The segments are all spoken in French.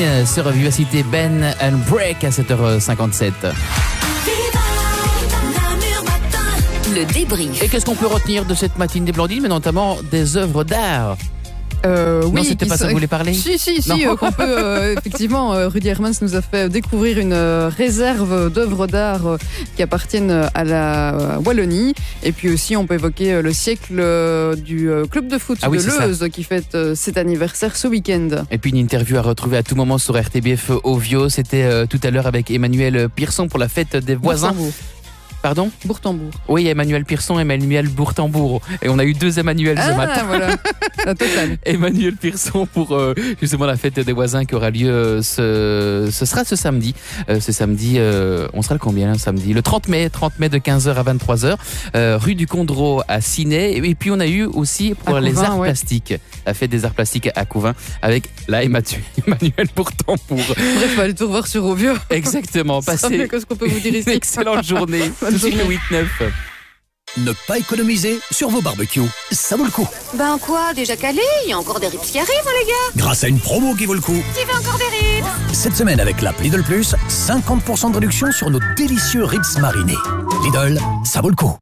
sur Vivacité, Ben and Break à 7h57. Le débrief. Et qu'est-ce qu'on peut retenir de cette matinée des Blandines, mais notamment des œuvres d'art? Oui, non, c'était pas ça que vous voulez parler? Si, qu'on peut, effectivement, Rudy Hermans nous a fait découvrir une réserve d'œuvres d'art qui appartiennent à la Wallonie. Et puis aussi, on peut évoquer le siècle du club de foot de Leuze qui fête cet anniversaire ce week-end. Et puis une interview à retrouver à tout moment sur RTBF Ovio. C'était tout à l'heure avec Emmanuel Pierson pour la fête des voisins. Pardon? Bourtambour. Oui, Emmanuel Pierson, Emmanuel Bourtambour. Et on a eu 2 Emmanuel ce matin. Voilà, la totale. Emmanuel Pierson pour justement la fête des voisins qui aura lieu ce sera ce samedi. Ce samedi, on sera le combien samedi? Le 30 mai de 15h à 23h, rue du Condro à Ciney. Et puis on a eu aussi pour à les Couvin, arts plastiques, la fête des arts plastiques à Couvin avec la Emmanuel Bourtambour. Bref, allez tout revoir sur Ovio. Exactement. Passez qu'est-ce qu'on peut vous dire ici. Excellente journée. Tout de suite le 8-9. Ne pas économiser sur vos barbecues, ça vaut le coup. Ben quoi, déjà calé? Il y a encore des ribs qui arrivent, les gars. Grâce à une promo qui vaut le coup. Qui veut encore des ribs? Cette semaine avec l'app Lidl Plus, 50% de réduction sur nos délicieux ribs marinés. Lidl, ça vaut le coup.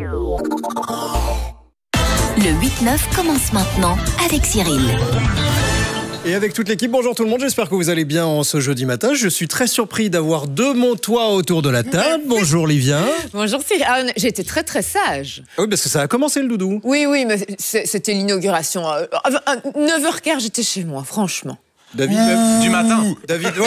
Le 8-9 commence maintenant avec Cyril. Et avec toute l'équipe, bonjour tout le monde, j'espère que vous allez bien en ce jeudi matin. Je suis très surpris d'avoir 2 Montois autour de la table. Bonjour Livia. Bonjour Cyril. Ah, j'ai été très très sage. Oui, parce que ça a commencé le doudou. Oui, mais c'était l'inauguration. À 9h15, j'étais chez moi, franchement. David, du matin. David, ouais.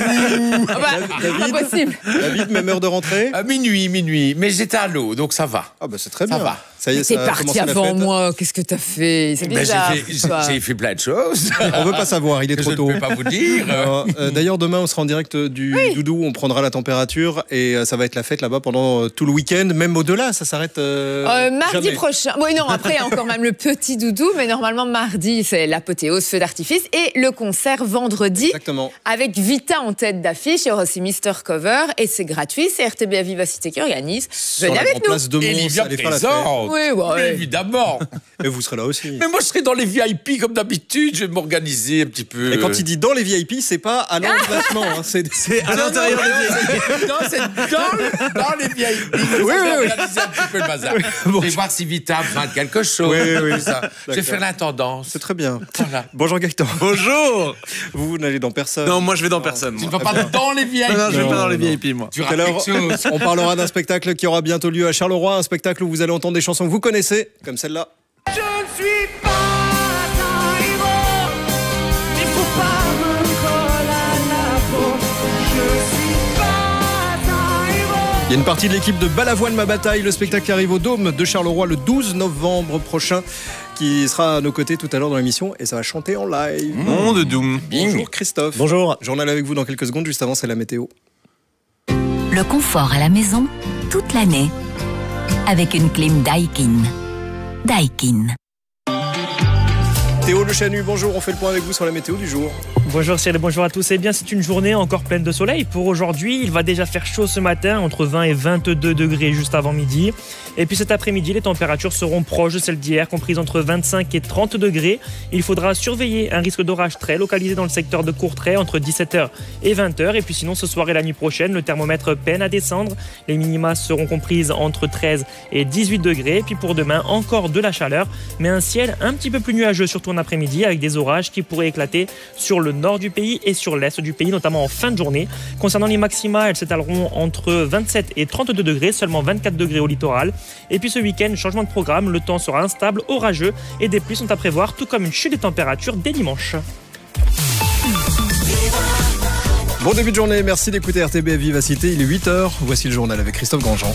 David, pas possible. David, même heure de rentrée. À minuit. Mais j'étais à l'eau, donc ça va. Ah bah c'est très bien. Ça va. Ça y est, t'es parti avant moi. Qu'est-ce que t'as fait? C'est bizarre. J'ai fait plein de choses. On veut pas savoir, il est trop tôt. Je ne peux pas vous dire. D'ailleurs, demain, on sera en direct du doudou. On prendra la température et ça va être la fête là-bas pendant tout le week-end. Même au-delà, ça s'arrête. Mardi jamais. prochain. Oui, non. Après, il y a encore même le petit doudou, mais normalement mardi, c'est l'apothéose, feu d'artifice et le concert vendredi. Exactement. Avec Vita en tête d'affiche. Il y aura aussi Mister Cover et c'est gratuit. C'est RTBF Vivacité qui organise. Venez avec nous. Place de Mons, Livia allez faire la fête. Oui, ouais. Évidemment. Et vous serez là aussi. Mais moi, je serai dans les VIP comme d'habitude. Je vais m'organiser un petit peu. Et quand il dit dans les VIP, c'est pas à l'emplacement. C'est à l'intérieur des VIP. Non, c'est dans les VIP. Oui. Organiser un petit peu le bazar. Bon. Et voir si Vita a besoin de quelque chose. Oui. Ça. Je vais faire l'intendance. C'est très bien. Voilà. Bonjour Gaëtan. Bonjour. Vous n'allez dans personne. Non, moi je vais dans personne. Tu ne Moi. vas pas dans les VIP. Non, je vais pas dans les VIP, moi. Tu Tout à rates l'heure, quelque chose. on parlera d'un spectacle qui aura bientôt lieu à Charleroi, un spectacle où vous allez entendre des chansons que vous connaissez, comme celle-là. Je ne suis pas un héros, il faut pas me coller à la peau. Je suis pas un héros. Il y a une partie de l'équipe de Balavoine ma bataille, le spectacle qui arrive au Dôme de Charleroi le 12 novembre prochain, qui sera à nos côtés tout à l'heure dans l'émission et ça va chanter en live. Monde de Doom. Bonjour Christophe. Bonjour. Journal avec vous dans quelques secondes, juste avant c'est la météo. Le confort à la maison toute l'année avec une clim Daikin. Daikin. Théo Le Chanu, bonjour, on fait le point avec vous sur la météo du jour. Bonjour Cyril, bonjour à tous. Eh bien, c'est une journée encore pleine de soleil. Pour aujourd'hui, il va déjà faire chaud ce matin, entre 20 et 22 degrés juste avant midi. Et puis cet après-midi, les températures seront proches de celles d'hier, comprises entre 25 et 30 degrés. Il faudra surveiller un risque d'orage très localisé dans le secteur de Courtrai entre 17h et 20h. Et puis sinon, ce soir et la nuit prochaine, le thermomètre peine à descendre. Les minima seront comprises entre 13 et 18 degrés. Et puis pour demain, encore de la chaleur, mais un ciel un petit peu plus nuageux, surtout en après-midi, avec des orages qui pourraient éclater sur le nord du pays et sur l'est du pays, notamment en fin de journée. Concernant les maxima, elles s'étaleront entre 27 et 32 degrés, seulement 24 degrés au littoral. Et puis ce week-end, changement de programme, le temps sera instable, orageux et des pluies sont à prévoir, tout comme une chute des températures dès dimanche. Bon début de journée, merci d'écouter RTBF Vivacité, il est 8h, voici le journal avec Christophe Grandjean.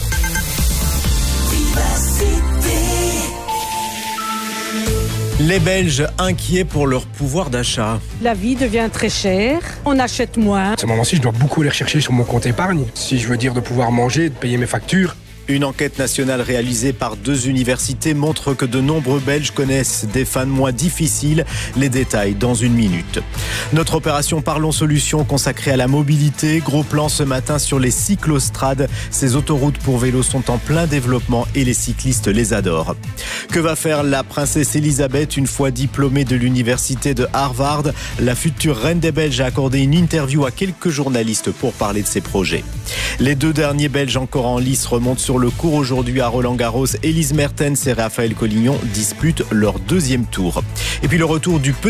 Les Belges inquiets pour leur pouvoir d'achat. La vie devient très chère, on achète moins. À ce moment-ci, je dois beaucoup aller rechercher sur mon compte épargne. Si je veux dire de pouvoir manger, de payer mes factures, Une enquête nationale réalisée par 2 universités montre que de nombreux Belges connaissent des fins de mois difficiles. Les détails dans une minute. Notre opération Parlons Solutions consacrée à la mobilité. Gros plan ce matin sur les cyclostrades. Ces autoroutes pour vélos sont en plein développement et les cyclistes les adorent. Que va faire la princesse Elisabeth une fois diplômée de l'université de Harvard? La future reine des Belges a accordé une interview à quelques journalistes pour parler de ses projets. Les 2 derniers Belges encore en lice remontent sur le court aujourd'hui à Roland-Garros. Elise Mertens et Raphaël Collignon disputent leur 2e tour. Et puis le retour du